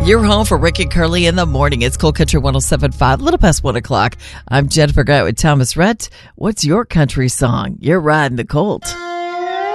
You're home for Rick and Curly in the morning. It's Cool Country 107.5, a little past 1 o'clock. I'm Jennifer Grant with Thomas Rhett. What's your country song? You're riding the Colt.